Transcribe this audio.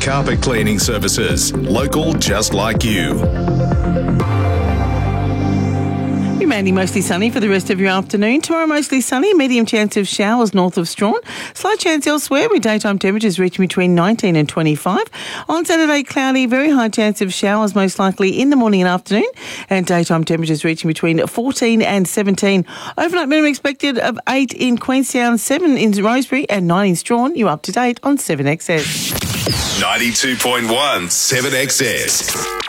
Carpet Cleaning Services. Local just like you. Remaining mostly sunny for the rest of your afternoon. Tomorrow mostly sunny, medium chance of showers north of Strawn. Slight chance elsewhere with daytime temperatures reaching between 19 and 25. On Saturday, cloudy, very high chance of showers most likely in the morning and afternoon. And daytime temperatures reaching between 14 and 17. Overnight minimum expected of 8 in Queenstown, 7 in Rosebery and 9 in Strawn. You're up to date on 7XS. 92.1 7XS.